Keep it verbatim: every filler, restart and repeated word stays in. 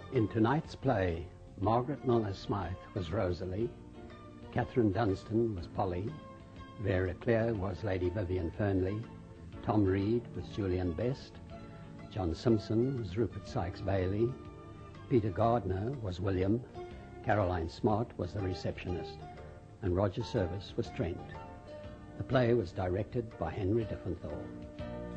In tonight's play, Margaret Milner-Smythe was Rosalie, Catherine Dunstan was Polly, Vera Clear was Lady Vivian Fernley, Tom Reed was Julian Best, John Simpson was Rupert Sykes-Bailey, Peter Gardner was William, Caroline Smart was the receptionist, and Roger Service was Trent. The play was directed by Henry Diffenthal.